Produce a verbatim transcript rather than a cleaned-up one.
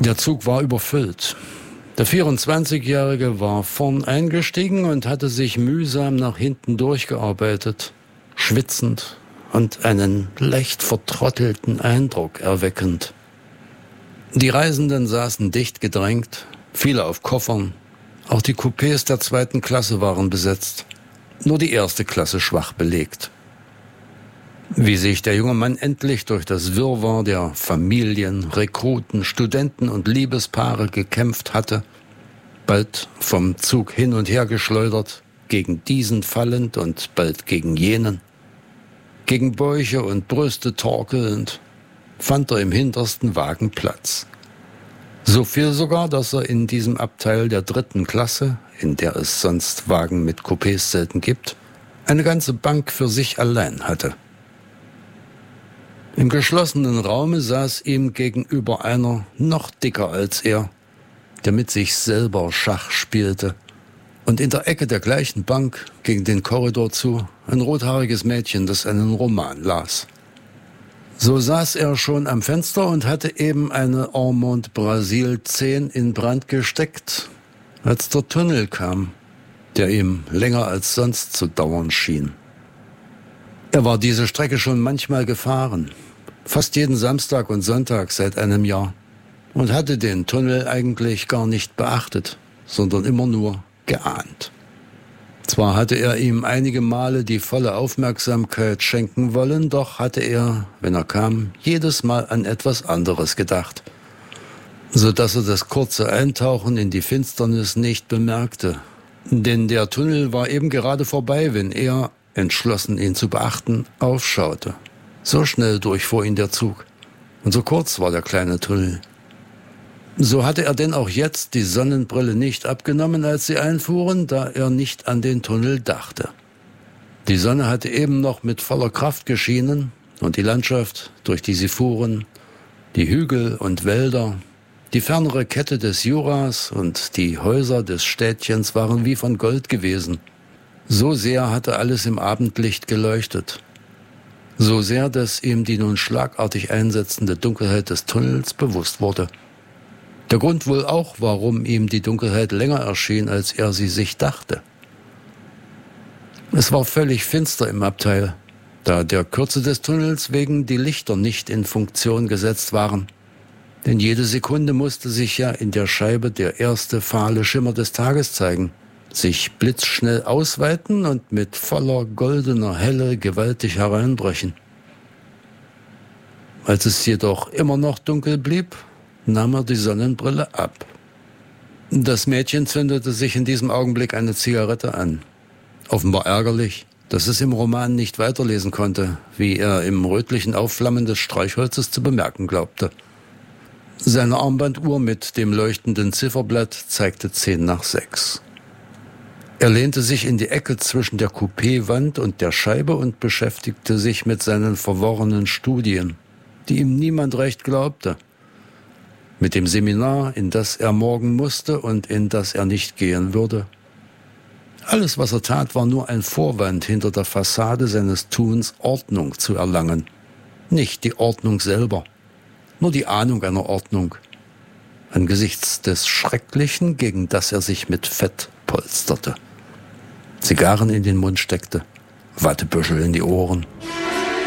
Der Zug war überfüllt. Der vierundzwanzigjährige war vorn eingestiegen und hatte sich mühsam nach hinten durchgearbeitet, schwitzend und einen leicht vertrottelten Eindruck erweckend. Die Reisenden saßen dicht gedrängt, viele auf Koffern. Auch die Coupés der zweiten Klasse waren besetzt, nur die erste Klasse schwach belegt. Wie sich der junge Mann endlich durch das Wirrwarr der Familien, Rekruten, Studenten und Liebespaare gekämpft hatte, bald vom Zug hin und her geschleudert, gegen diesen fallend und bald gegen jenen, gegen Bäuche und Brüste torkelnd, fand er im hintersten Wagen Platz. So viel sogar, dass er in diesem Abteil der dritten Klasse, in der es sonst Wagen mit Coupés selten gibt, eine ganze Bank für sich allein hatte. Im geschlossenen Raume saß ihm gegenüber einer noch dicker als er, der mit sich selber Schach spielte, und in der Ecke der gleichen Bank, gegen den Korridor zu, ein rothaariges Mädchen, das einen Roman las. So saß er schon am Fenster und hatte eben eine Ormond Brasil zehn in Brand gesteckt, als der Tunnel kam, der ihm länger als sonst zu dauern schien. Er war diese Strecke schon manchmal gefahren, fast jeden Samstag und Sonntag seit einem Jahr, und hatte den Tunnel eigentlich gar nicht beachtet, sondern immer nur geahnt. Zwar hatte er ihm einige Male die volle Aufmerksamkeit schenken wollen, doch hatte er, wenn er kam, jedes Mal an etwas anderes gedacht, so dass er das kurze Eintauchen in die Finsternis nicht bemerkte. Denn der Tunnel war eben gerade vorbei, wenn er, entschlossen ihn zu beachten, aufschaute. So schnell durchfuhr ihn der Zug, und so kurz war der kleine Tunnel. So hatte er denn auch jetzt die Sonnenbrille nicht abgenommen, als sie einfuhren, da er nicht an den Tunnel dachte. Die Sonne hatte eben noch mit voller Kraft geschienen und die Landschaft, durch die sie fuhren, die Hügel und Wälder, die fernere Kette des Juras und die Häuser des Städtchens waren wie von Gold gewesen. So sehr hatte alles im Abendlicht geleuchtet. So sehr, dass ihm die nun schlagartig einsetzende Dunkelheit des Tunnels bewusst wurde. Der Grund wohl auch, warum ihm die Dunkelheit länger erschien, als er sie sich dachte. Es war völlig finster im Abteil, da der Kürze des Tunnels wegen die Lichter nicht in Funktion gesetzt waren. Denn jede Sekunde musste sich ja in der Scheibe der erste fahle Schimmer des Tages zeigen, sich blitzschnell ausweiten und mit voller goldener Helle gewaltig hereinbrechen. Als es jedoch immer noch dunkel blieb, nahm er die Sonnenbrille ab. Das Mädchen zündete sich in diesem Augenblick eine Zigarette an. Offenbar ärgerlich, dass es im Roman nicht weiterlesen konnte, wie er im rötlichen Aufflammen des Streichholzes zu bemerken glaubte. Seine Armbanduhr mit dem leuchtenden Zifferblatt zeigte zehn nach sechs. Er lehnte sich in die Ecke zwischen der Coupéwand und der Scheibe und beschäftigte sich mit seinen verworrenen Studien, die ihm niemand recht glaubte. Mit dem Seminar, in das er morgen musste und in das er nicht gehen würde. Alles, was er tat, war nur ein Vorwand, hinter der Fassade seines Tuns Ordnung zu erlangen. Nicht die Ordnung selber, nur die Ahnung einer Ordnung, angesichts des Schrecklichen, gegen das er sich mit Fett polsterte, Zigarren in den Mund steckte, Wattebüschel in die Ohren.